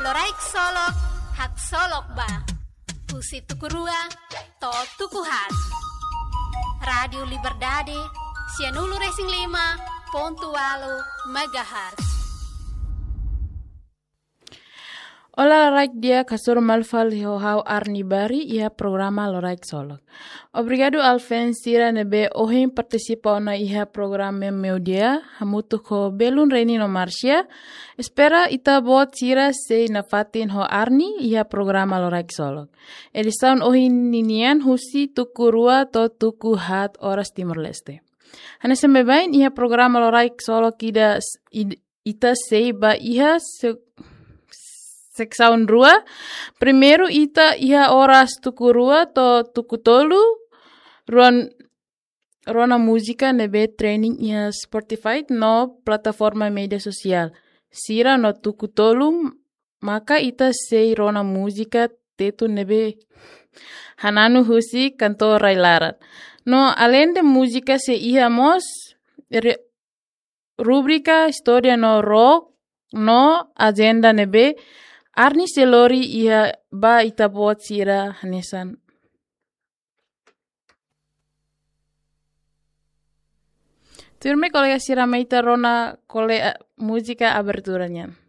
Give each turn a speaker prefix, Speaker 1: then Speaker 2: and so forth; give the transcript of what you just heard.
Speaker 1: Loraik solok, hak solok ba. Pusi tukurua, to tukuhat. Radio Liberdade, Sianulu Racing 5.8 MHz.
Speaker 2: Ola raik dia kasur malfal hau arni bari ia programa loraik solok. Obrigado Alfen sira nebe ohin participa na iha programa meu dia hamutu ko belun reni no marcia. Espera ita bot sira sei na fatin ho arni iha programa loraik solok. Edisaun ohin ninian husi tuku rua to tuku hat oras Timor Leste. Hana sembebain iha programa loraik solok ita sei ba iha Seksaun rua, primeiro ita iha oras tuku rua to tuku tolu, rona música nebe training iha Spotify no plataforma media sosial. Sira no tuku tolu, maka ita sei rona música tetu nebe hananu husi kantor railarat. No além de música se iha mos rubrica historia no rock no agenda nebe Arni selori ia ba ita buat sira hanesan. Turme kolega sira meita rona kole musika aberturanya.